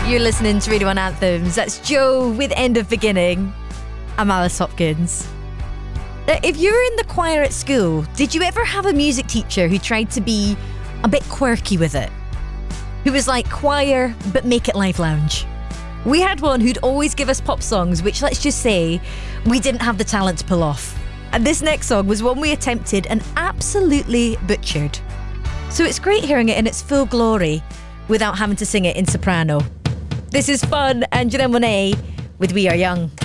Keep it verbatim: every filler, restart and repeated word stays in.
You're listening to Radio one Anthems. That's Joe with End of Beginning. I'm Alice Hopkins. Now, if you were in the choir at school, did you ever have a music teacher who tried to be a bit quirky with it? Who was like choir, but make it live lounge? We had one who'd always give us pop songs, which, let's just say, we didn't have the talent to pull off. And this next song was one we attempted and absolutely butchered. So it's great hearing it in its full glory without having to sing it in soprano. This is Fun and Janelle Monáe with We Are Young.